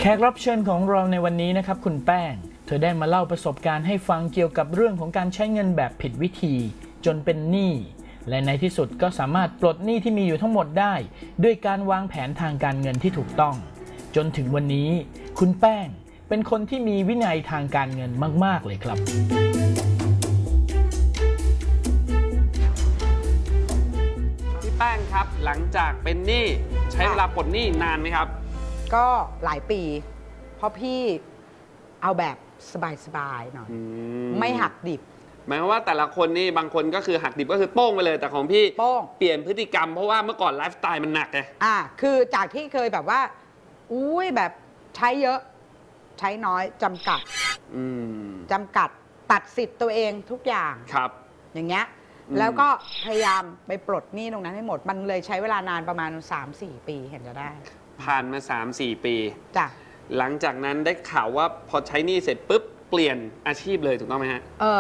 แขกรับเชิญของเราในวันนี้นะครับคุณแป้งเธอได้มาเล่าประสบการณ์ให้ฟังเกี่ยวกับเรื่องของการใช้เงินแบบผิดวิธีจนเป็นหนี้และในที่สุดก็สามารถปลดหนี้ที่มีอยู่ทั้งหมดได้ด้วยการวางแผนทางการเงินที่ถูกต้องจนถึงวันนี้คุณแป้งเป็นคนที่มีวินัยทางการเงินมากๆเลยครับพี่แป้งครับหลังจากเป็นหนี้ใช้เวลาปลดหนี้นานไหมครับก็หลายปีเพราะพี่เอาแบบสบายๆหน่อยไม่หักดิบหมายความว่าแต่ละคนนี่บางคนก็คือหักดิบก็คือโป้งไปเลยแต่ของพี่โป้งเปลี่ยนพฤติกรรมเพราะว่าเมื่อก่อนไลฟ์สไตล์มันหนักไงคือจากที่เคยแบบว่าอุ้ยแบบใช้เยอะใช้น้อยจำกัดตัดสิทธิ์ตัวเองทุกอย่างครับอย่างเงี้ยแล้วก็พยายามไปปลดหนี้ตรงนั้นให้หมดมันเลยใช้เวลานานประมาณ 3-4 ปีเห็นจะได้ผ่านมา 3-4 ปีจ้ะหลังจากนั้นได้ข่าวว่าพอใช้หนี้เสร็จปุ๊บเปลี่ยนอาชีพเลยถูกต้องไหมฮะ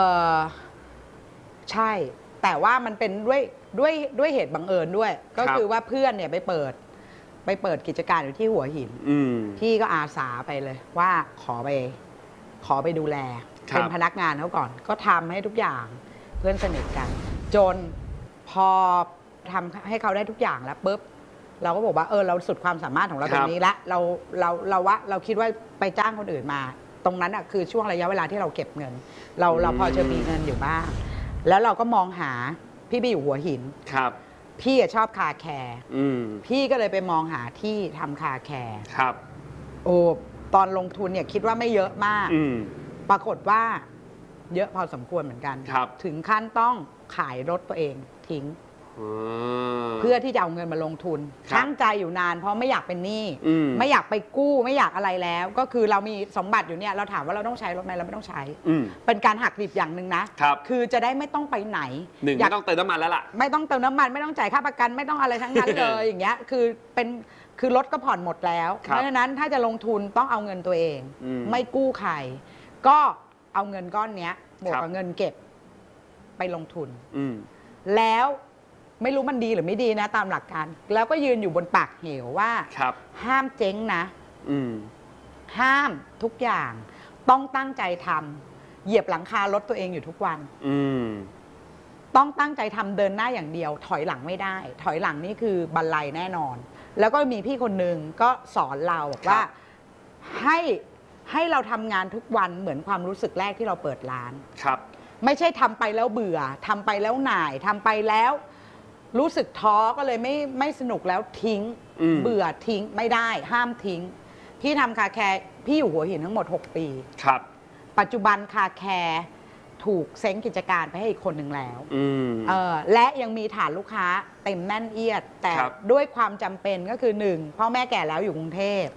ใช่แต่ว่ามันเป็นด้วยเหตุบังเอิญด้วยก็คือว่าเพื่อนเนี่ยไปเปิดกิจการอยู่ที่หัวหินพี่ก็อาสาไปเลยว่าขอไปดูแลเป็นพนักงานเขาก่อนก็ทำให้ทุกอย่างเพื่อนสนิทกันจนพอทำให้เขาได้ทุกอย่างแล้วปุ๊บเราก็บอกว่าเราสุดความสามารถของเราตรงนี้ละเราคิดว่าไปจ้างคนอื่นมาตรงนั้นอ่ะคือช่วงระยะเวลาที่เราเก็บเงินเราพอจะมีเงินอยู่บ้างแล้วเราก็มองหาพี่ไปอยู่หัวหินครับพี่ชอบคาแคร์พี่ก็เลยไปมองหาที่ทำคาแคร์ครับตอนลงทุนเนี่ยคิดว่าไม่เยอะมากปรากฏว่าเยอะพอสมควรเหมือนกันถึงขั้นต้องขายรถตัวเองทิ้งเพื่อที่จะเอาเงินมาลงทุนตั้งใจอยู่นานเพราะไม่อยากเป็นหนี้ไม่อยากไปกู้ไม่อยากอะไรแล้วก็คือเรามีสมบัติอยู่เนี่ยเราถามว่าเราต้องใช้รถไหมเราไม่ต้องใช้เป็นการหักดิบอย่างหนึ่งนะคือจะได้ไม่ต้องไปไหนไม่ต้องเติมน้ำมันแล้วล่ะไม่ต้องเติมน้ำมันไม่ต้องจ่ายค่าประกันไม่ต้องอะไรทั้งนั้นเลยอย่างเงี้ยคือรถก็ผ่อนหมดแล้วเพราะฉะนั้นถ้าจะลงทุนต้องเอาเงินตัวเองไม่กู้ใครก็เอาเงินก้อนนี้บวกกับเงินเก็บไปลงทุนแล้วไม่รู้มันดีหรือไม่ดีนะตามหลักการแล้วก็ยืนอยู่บนปากเหวว่าห้ามเจ๊งนะห้ามทุกอย่างต้องตั้งใจทำเหยียบหลังคารถตัวเองอยู่ทุกวันต้องตั้งใจทำเดินหน้าอย่างเดียวถอยหลังไม่ได้ถอยหลังนี่คือบันไลแน่นอนแล้วก็มีพี่คนหนึ่งก็สอนเราบอกว่าให้เราทำงานทุกวันเหมือนความรู้สึกแรกที่เราเปิดร้านไม่ใช่ทำไปแล้วเบื่อทำไปแล้วหน่ายทำไปแล้วรู้สึกท้อก็เลยไม่สนุกแล้วทิ้งเบื่อทิ้งไม่ได้ห้ามทิ้งพี่ทำคาแคร์พี่อยู่หัวหินทั้งหมด6 ปีครับปัจจุบันคาแคร์ถูกเซ้งกิจการไปให้อีกคนหนึ่งแล้วและยังมีฐานลูกค้าเต็มแน่นเอียดแต่ด้วยความจำเป็นก็คือ1พ่อแม่แก่แล้วอยู่กรุงเทพ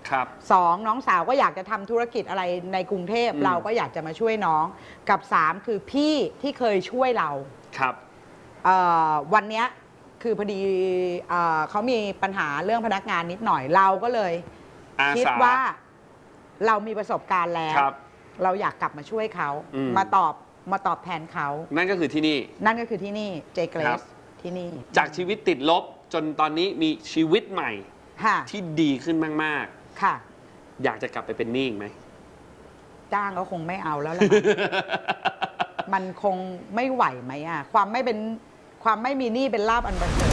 2น้องสาวก็อยากจะทำธุรกิจอะไรในกรุงเทพเราก็อยากจะมาช่วยน้องกับ3คือพี่ที่เคยช่วยเราครับวันนี้คือพอดีเขามีปัญหาเรื่องพนักงานนิดหน่อยเราก็เลยคิดว่าเรามีประสบการณ์แล้วเราอยากกลับมาช่วยเขามาตอบแทนเขานั่นก็คือที่นี่เจเกรสที่นี่จากชีวิตติดลบจนตอนนี้มีชีวิตใหม่ที่ดีขึ้นมากๆค่ะอยากจะกลับไปเป็นหนี้อีกไหมจ้างก็คงไม่เอาแล้วล่ะ มันคงไม่ไหวไหมความไม่มีหนี้เป็นลาภอันประเสริฐ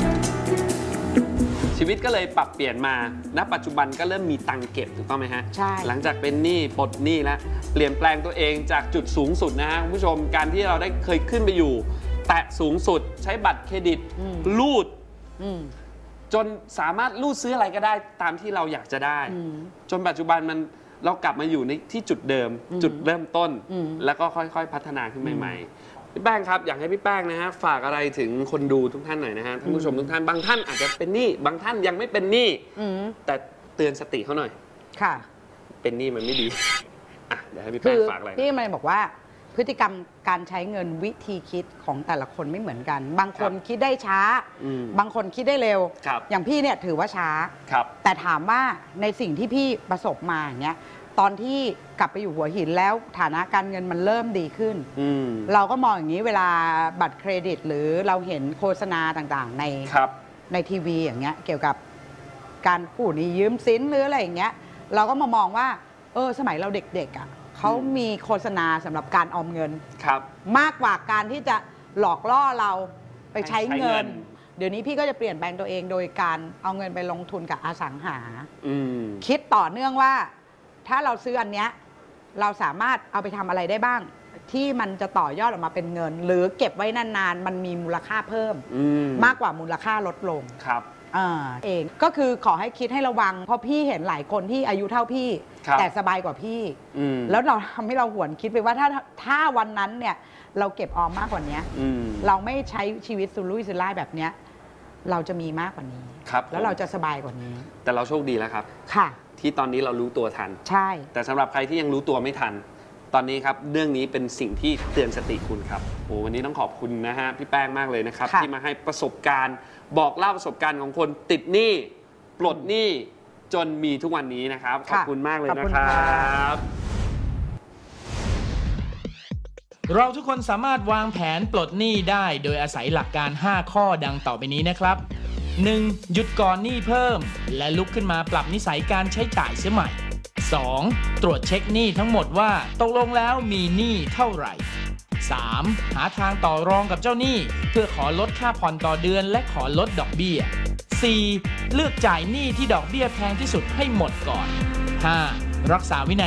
ชีวิตก็เลยปรับเปลี่ยนมาณปัจจุบันก็เริ่มมีตังค์เก็บถูกต้องไหมฮะใช่หลังจากเป็นหนี้ปลดหนี้แล้วเปลี่ยนแปลงตัวเองจากจุดสูงสุดนะฮะคุณผู้ชมการที่เราได้เคยขึ้นไปอยู่แตะสูงสุดใช้บัตรเครดิตรูดจนสามารถรูดซื้ออะไรก็ได้ตามที่เราอยากจะได้จนปัจจุบันเรากลับมาอยู่ในที่จุดเดิมจุดเริ่มต้นแล้วก็ค่อยๆพัฒนาขึ้นใหม่ๆพี่แป้งครับอยากให้พี่แป้งนะฮะฝากอะไรถึงคนดูทุกท่านหน่อยนะฮะท่านผู้ชมทุกท่านบางท่านอาจจะเป็นหนี้บางท่านยังไม่เป็นหนี้แต่เตือนสติเขาหน่อยค่ะเป็นหนี้มันไม่ดีเดี๋ยวให้พี่แป้งฝากอะไรพี่มันบอกว่าพฤติกรรมการใช้เงินวิธีคิดของแต่ละคนไม่เหมือนกันบางคนคิดได้ช้าบางคนคิดได้เร็วอย่างพี่เนี่ยถือว่าช้าแต่ถามว่าในสิ่งที่พี่ประสบมาอย่างเงี้ยตอนที่กลับไปอยู่หัวหินแล้วฐานะการเงินมันเริ่มดีขึ้นเราก็มองอย่างนี้เวลาบัตรเครดิตหรือเราเห็นโฆษณาต่างๆในทีวีอย่างเงี้ยเกี่ยวกับการกู้หนี้ยืมสินหรืออะไรอย่างเงี้ยเราก็มามองว่าสมัยเราเด็กๆอ่ะเขามีโฆษณาสำหรับการออมเงินครับมากกว่าการที่จะหลอกล่อเราไปใช้เงิน เดี๋ยวนี้พี่ก็จะเปลี่ยนแปลงตัวเองโดยการเอาเงินไปลงทุนกับอสังหา คิดต่อเนื่องว่าถ้าเราซื้ออันเนี้ยเราสามารถเอาไปทำอะไรได้บ้าง ที่มันจะต่อยอดออกมาเป็นเงิน หรือเก็บไว้นานๆมันมีมูลค่าเพิ่มมากกว่ามูลค่าลดลงครับเองก็คือขอให้คิดให้ระวังเพราะพี่เห็นหลายคนที่อายุเท่าพี่แต่สบายกว่าพี่แล้วเราทำให้เราหวนคิดไปว่าถ้าวันนั้นเนี่ยเราเก็บออมมากกว่านี้เราไม่ใช้ชีวิตสุรุ่ยสุร่ายแบบเนี้ยเราจะมีมากกว่านี้แล้วเราจะสบายกว่านี้แต่เราโชคดีแล้วครับค่ะที่ตอนนี้เรารู้ตัวทันใช่แต่สำหรับใครที่ยังรู้ตัวไม่ทันตอนนี้ครับเรื่องนี้เป็นสิ่งที่เตือนสติคุณครับโอ้วันนี้ต้องขอบคุณนะฮะพี่แป้งมากเลยนะครับที่มาให้ประสบการณ์บอกเล่าประสบการณ์ของคนติดหนี้ปลดหนี้จนมีทุกวันนี้นะครับขอบคุณมากเลยนะครับเราทุกคนสามารถวางแผนปลดหนี้ได้โดยอาศัยหลักการ 5 ข้อดังต่อไปนี้นะครับ 1. หยุดก่อนหนี้เพิ่มและลุกขึ้นมาปรับนิสัยการใช้จ่ายเสียใหม่ 2. ตรวจเช็คหนี้ทั้งหมดว่าตกลงแล้วมีหนี้เท่าไหร่ 3. หาทางต่อรองกับเจ้าหนี้เพื่อขอลดค่าผ่อนต่อเดือนและขอลดดอกเบี้ย 4. เลือกจ่ายหนี้ที่ดอกเบี้ยแพงที่สุดให้หมดก่อน 5. รักษาวินัย